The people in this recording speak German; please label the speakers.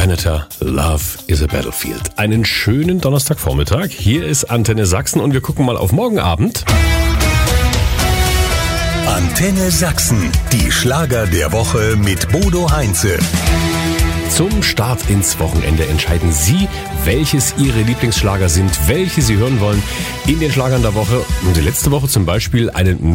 Speaker 1: Senator, Love is a Battlefield. Einen schönen Donnerstagvormittag. Hier ist Antenne Sachsen und wir gucken mal auf morgen Abend.
Speaker 2: Antenne Sachsen, die Schlager der Woche mit Bodo Heinze.
Speaker 1: Zum Start ins Wochenende entscheiden Sie, welches Ihre Lieblingsschlager sind, welche Sie hören wollen in den Schlagern der Woche. Und die letzte Woche zum Beispiel einen